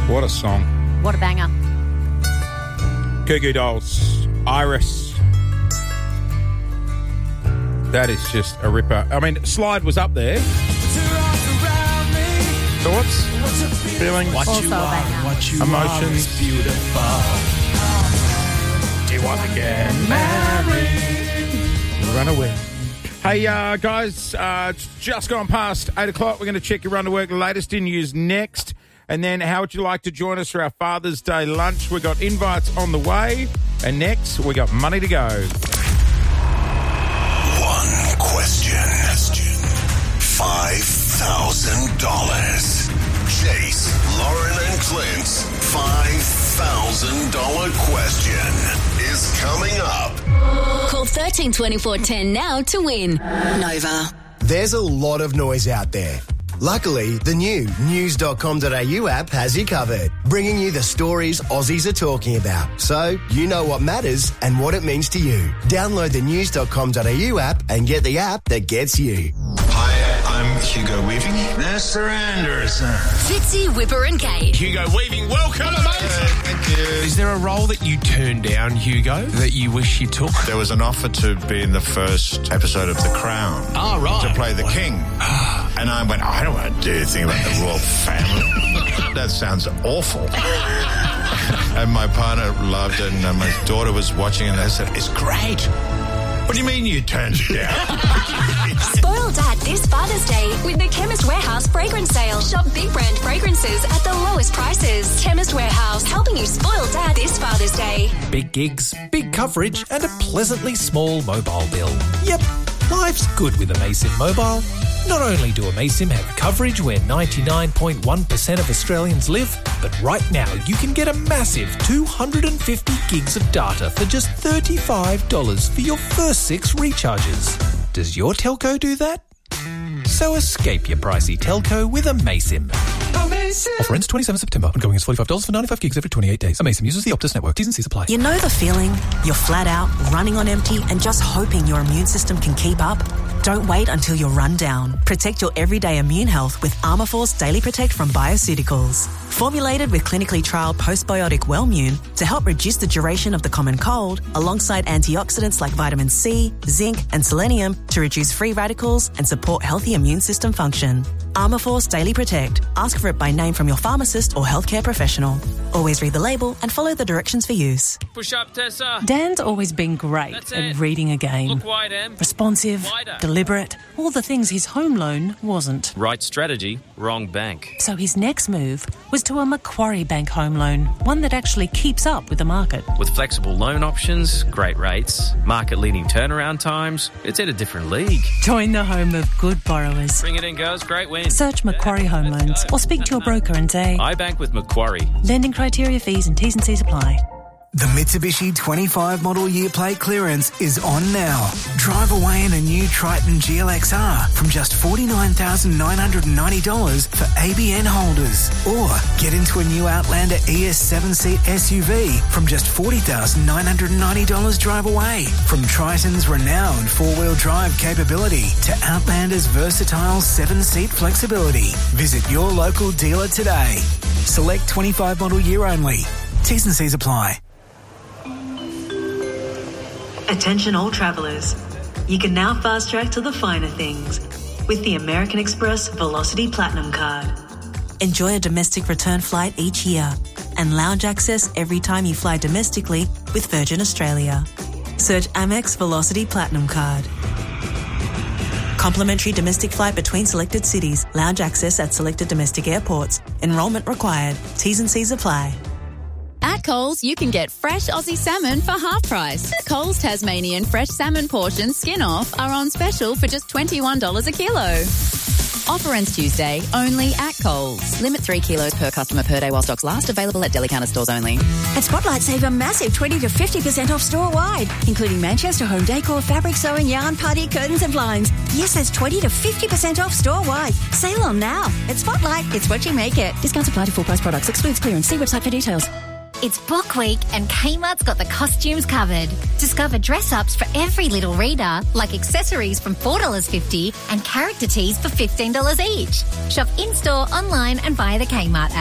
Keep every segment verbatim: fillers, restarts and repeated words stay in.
What a song. What a banger. Goo Goo Dolls. Iris. That is just a ripper. I mean, Slide was up there. Thoughts? Feeling? What Also you are, banger. what you Emotions. are is beautiful. Do you want to get married? Run away. Hey, uh, guys, uh, it's just gone past eight o'clock. We're going to check your run to work. The latest in news next. And then how would you like to join us for our Father's Day lunch? We've got invites on the way. And next, we got money to go. One question. Five thousand dollars. Chase, Lauren and Clint's five thousand dollars question is coming up. Call thirteen twenty-four ten now to win. Nova. There's a lot of noise out there. Luckily, the new news dot com dot a u app has you covered, bringing you the stories Aussies are talking about, so you know what matters and what it means to you. Download the news dot com dot a u app and get the app that gets you. Hi, I'm Hugo Weaving. Mister Anderson. Fitzy, Whipper and Kate. Hugo Weaving, welcome. Hello, mate. Thank you. Is there a role that you turned down, Hugo, that you wish you took? There was an offer to be in the first episode of The Crown. Oh, right. To play the king. And I went, I don't want to do anything about the royal family. That sounds awful. And my partner loved it, and uh, my daughter was watching, and they said, it's great. What do you mean you turned it down? Spoil Dad this Father's Day with the Chemist Warehouse fragrance sale. Shop big brand fragrances at the lowest prices. Chemist Warehouse, helping you spoil Dad this Father's Day. Big gigs, big coverage, and a pleasantly small mobile bill. Yep, life's good with Amasim Mobile. Not only do Amasim have coverage where ninety-nine point one percent of Australians live, but right now you can get a massive two hundred fifty gigs of data for just thirty-five dollars for your first six recharges. Does your telco do that? So escape your pricey telco with Amasim. Offer ends twenty-seventh of September. Ongoing is forty-five dollars for ninety-five gigs every twenty-eight days. Amasim uses the Optus network. T's and C's apply. You know the feeling? You're flat out, running on empty, and just hoping your immune system can keep up? Don't wait until you're run down. Protect your everyday immune health with Armourforce Daily Protect from Bioceuticals. Formulated with clinically trialled postbiotic Wellmune to help reduce the duration of the common cold, alongside antioxidants like vitamin C, zinc, and selenium to reduce free radicals and support healthy immune system function. Armourforce Daily Protect. Ask for it by name from your pharmacist or healthcare professional. Always read the label and follow the directions for use. Push up, Tessa. Dan's always been great That's at it. reading a game. Look wide, Em. Responsive, Wider. deliberate, all the things his home loan wasn't. Right strategy, wrong bank. So his next move was to a Macquarie Bank home loan, one that actually keeps up with the market. With flexible loan options, great rates, market-leading turnaround times, it's in a different league. Join the home of good borrowers. Bring it in, girls. Great win. Search Macquarie Home Loans or speak to your broker and say, I bank with Macquarie. lending criteria, fees and T's and C's apply. The Mitsubishi twenty-five model year plate clearance is on now. Drive away in a new Triton G L X R from just forty-nine thousand nine hundred ninety dollars for A B N holders. Or get into a new Outlander E S seven-seat S U V from just forty thousand nine hundred ninety dollars drive away. From Triton's renowned four-wheel drive capability to Outlander's versatile seven-seat flexibility. Visit your local dealer today. Select twenty-five model year only. T's and C's apply. Attention all travellers. You can now fast track to the finer things with the American Express Velocity Platinum Card. Enjoy a domestic return flight each year and lounge access every time you fly domestically with Virgin Australia. Search Amex Velocity Platinum Card. Complimentary domestic flight between selected cities. Lounge access at selected domestic airports. Enrolment required. T's and C's apply. At Coles, you can get fresh Aussie salmon for half price. Coles Tasmanian fresh salmon portions skin off are on special for just twenty-one dollars a kilo. Offer ends Tuesday, only at Coles. Limit three kilos per customer per day while stocks last. Available at deli counter stores only. At Spotlight, save a massive twenty to fifty percent off store-wide, including Manchester home decor, fabric sewing, yarn, party, curtains and blinds. Yes, that's twenty to fifty percent off store-wide. Sale on now. At Spotlight, it's what you make it. Discounts apply to full-price products. Excludes clearance. See website for details. It's Book Week and Kmart's got the costumes covered. Discover dress-ups for every little reader, like accessories from four dollars fifty and character tees for fifteen dollars each. Shop in-store, online and via the Kmart app.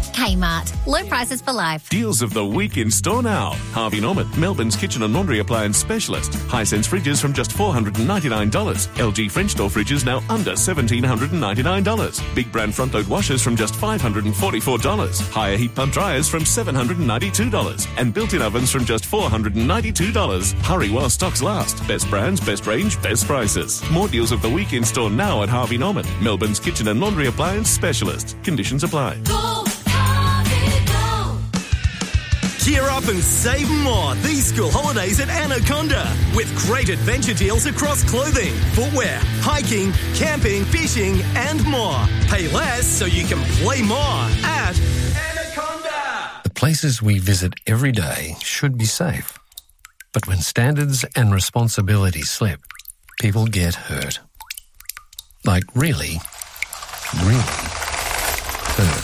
Kmart. Low prices for life. Deals of the week in store now. Harvey Norman, Melbourne's kitchen and laundry appliance specialist. Hisense fridges from just four hundred ninety-nine dollars. L G French door fridges now under one thousand seven hundred ninety-nine dollars. Big brand front load washers from just five hundred forty-four dollars. Higher heat pump dryers from seven hundred ninety-two dollars. And built-in ovens from just four hundred ninety-two dollars. Hurry while stocks last. Best brands, best range, best prices. More deals of the week in store now at Harvey Norman, Melbourne's kitchen and laundry appliance specialist. Conditions apply. Go, Harvey, go. Gear up and save more these school holidays at Anaconda with great adventure deals across clothing, footwear, hiking, camping, fishing and more. Pay less so you can play more at Anaconda. The places we visit every day should be safe. But when standards and responsibilities slip, people get hurt. Like really, really hurt.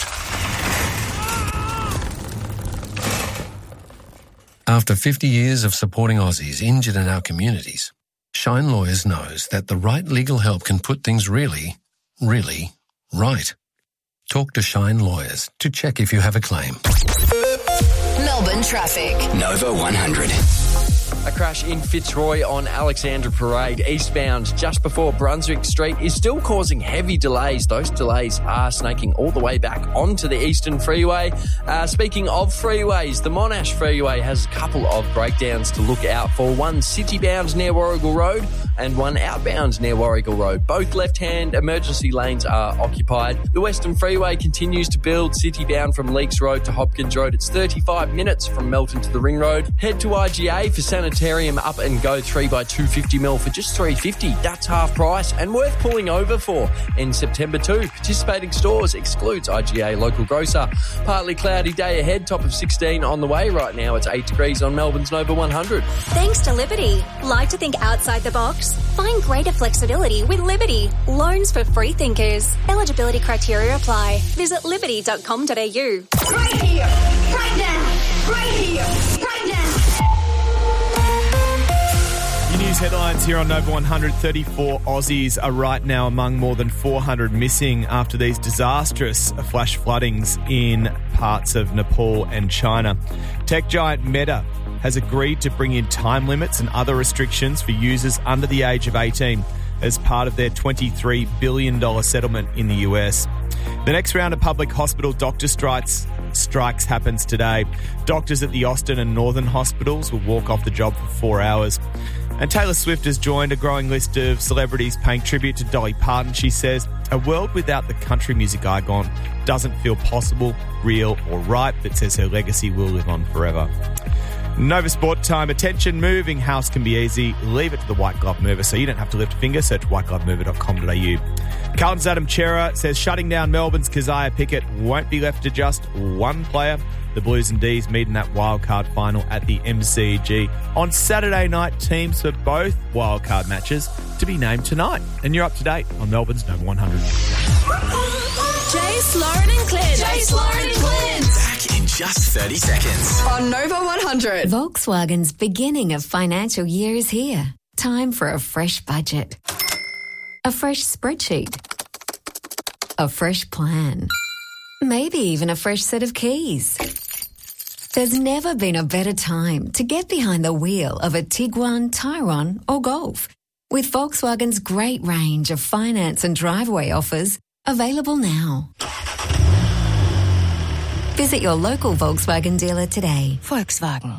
After fifty years of supporting Aussies injured in our communities, Shine Lawyers knows that the right legal help can put things really, really right. Talk to Shine Lawyers to check if you have a claim. Melbourne traffic. Nova one hundred. A crash in Fitzroy on Alexandra Parade eastbound just before Brunswick Street is still causing heavy delays. Those delays are snaking all the way back onto the Eastern Freeway. Uh, speaking of freeways, the Monash Freeway has a couple of breakdowns to look out for. One city-bound near Warrigal Road and one outbound near Warrigal Road. Both left-hand emergency lanes are occupied. The Western Freeway continues to build city-bound from Leakes Road to Hopkins Road. It's thirty-five minutes from Melton to the Ring Road. Head to I G A for Sanitarium up and go three by two fifty mil for just three fifty. That's half price and worth pulling over for in September too. Participating stores excludes I G A local grocer. Partly cloudy day ahead, top of sixteen on the way. Right now it's eight degrees on Melbourne's Nova one hundred. Thanks to Liberty. Like to think outside the box? Find greater flexibility with Liberty. Loans for free thinkers. Eligibility criteria apply. Visit liberty dot com dot a u. Right here, right now, right here, right now. Your news headlines here on Nova one hundred. thirty-four Aussies are right now among more than four hundred missing after these disastrous flash floodings in parts of Nepal and China. Tech giant Meta has agreed to bring in time limits and other restrictions for users under the age of eighteen as part of their twenty-three billion dollars settlement in the U S. The next round of public hospital doctor strikes strikes happens today. Doctors at the Austin and Northern hospitals will walk off the job for four hours. And Taylor Swift has joined a growing list of celebrities paying tribute to Dolly Parton. She says, a world without the country music icon doesn't feel possible, real or right, but says her legacy will live on forever. Nova Sport time. Attention, moving house can be easy. Leave it to the White Glove Mover so you don't have to lift a finger. Search white glove mover dot com dot a u. Carlton's Adam Chera says shutting down Melbourne's Keziah Pickett won't be left to just one player. The Blues and D's meet in that wildcard final at the M C G. On Saturday night, teams for both wildcard matches to be named tonight. And you're up to date on Melbourne's Nova one hundred. Jace, Lauren and Clint. Jace, Lauren and Clint. Back in just thirty seconds. On Nova one hundred. Volkswagen's beginning of financial year is here. Time for a fresh budget. A fresh spreadsheet. A fresh plan. Maybe even a fresh set of keys. There's never been a better time to get behind the wheel of a Tiguan, Tyron or Golf. With Volkswagen's great range of finance and driveway offers available now. Visit your local Volkswagen dealer today. Volkswagen.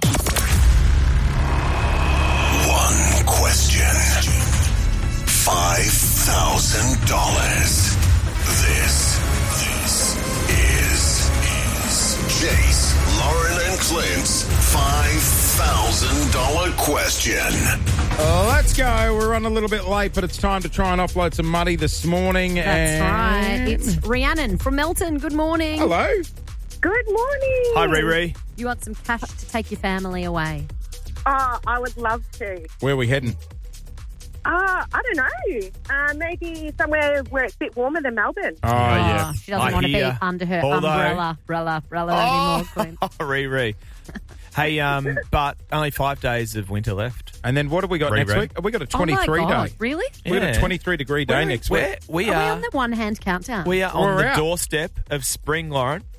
One question. Five thousand dollars. This, this is, is Jace, Lauren and Clint's five thousand dollars question. Uh, let's go. We're running a little bit late, but it's time to try and offload some money this morning. That's and... right. It's Rhiannon from Melton. Good morning. Hello. Good morning. Hi, Riri. You want some cash to take your family away? Oh, I would love to. Where are we heading? Uh, I don't know. Uh, maybe somewhere where it's a bit warmer than Melbourne. Oh, yeah. She doesn't I want to be hear. under her Although- umbrella, umbrella, umbrella Oh. anymore, Queen. Oh, Riri. Hey, um, but only five days of winter left. And then what have we got Riri. next week? Have we got a Oh my twenty-three God, day? really? We've got a Yeah. twenty-three degree day We're- next we're- week. We Are we are. on the one-hand countdown? We are on We're the out. doorstep of spring, Lauren.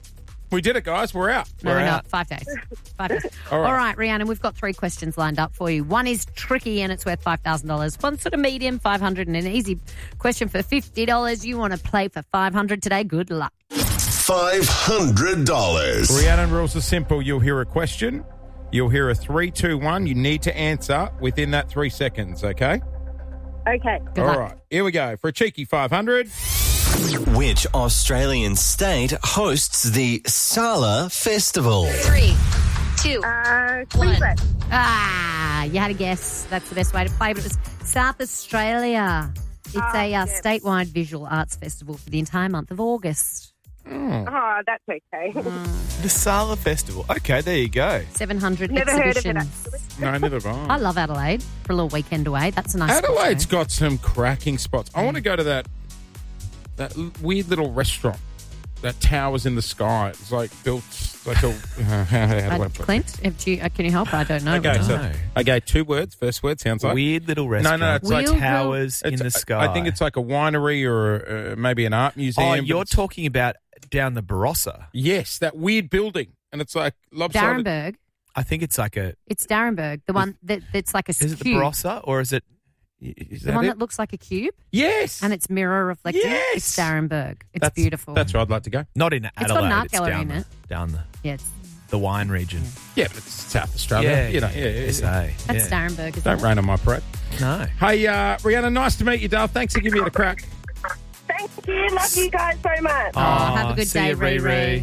We did it, guys. We're out. No, we're we're out. not. Five days. Five days. All right. All right, Rhiannon, we've got three questions lined up for you. One is tricky and it's worth five thousand dollars. One sort of medium, five hundred dollars, and an easy question for fifty dollars. You want to play for five hundred dollars today? Good luck. five hundred dollars. Rhiannon, rules are simple. You'll hear a question. You'll hear a three, two, one. You need to answer within that three seconds, okay? Okay. Good All luck. right. Here we go. For a cheeky five hundred. Which Australian state hosts the Sala Festival? Three, two, Uh, one. Queensland. Ah, you had a guess. That's the best way to play, but it was South Australia. It's Ah, a uh, yes. statewide visual arts festival for the entire month of August. Oh, that's okay. The Sala Festival. Okay, there you go. seven hundred Never heard of it, exhibitions. No, neither have I. I love Adelaide for a little weekend away. That's a nice spot, Adelaide's eh? got some cracking spots. I want to go to that that l- weird little restaurant that towers in the sky. It's like built like a. Uh, how, how do I Uh, put it? Clint, if you, uh, can you help? I don't know. Okay, so No. okay, two words. First word sounds like Weird little No, restaurant. no, it's like Wheel- towers in it's- the sky. I think it's like a winery or uh, maybe an art museum. Oh, but you're it's- talking about down the Barossa. Yes, that weird building, and it's like lopsided. Darrenberg. I think it's like a. It's Darrenberg, the one that, that's like a Is it the cube. Barossa or is it? Is The that one it? that looks like a cube Yes, and it's mirror reflecting. Yes! It's Darrenberg. It's that's beautiful. That's where I'd like to go. Not in got Adelaide. an art it's gallery down in the, it. down the Yeah, it's, the wine region. Yeah, but it's South Australia. Yeah, you know, yeah, yeah, S yeah. A. that's yeah. Darrenberg. Isn't Don't it? rain on my parade. No. Hey, uh, Rhiannon, nice to meet you, Dale. Thanks for giving me a crack. Thank you. Love you guys so much. Oh, have a good see day, ya, Ray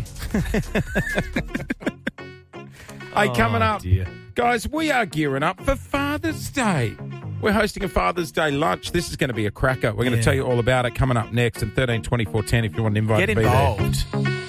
Hey, coming Oh, up, dear. guys, we are gearing up for Father's Day. We're hosting a Father's Day lunch. This is going to be a cracker. We're going to Yeah. tell you all about it coming up next. And thirteen twenty-four ten if you want an invite Get to be there. involved.